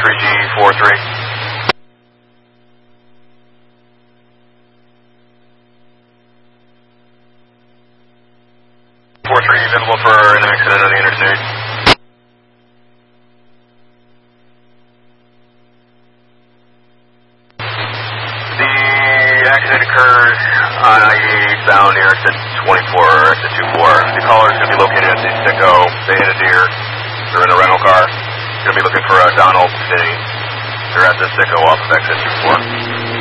3G43. 43 visible for an accident on the interstate. The accident occurred on I-80 bound near exit 24, exit 24. The caller is going to be located at the Sicko. They hit a deer. They're in a rental car. Going to be looking for Donald Finney. They're at the Sicko off of exit 24.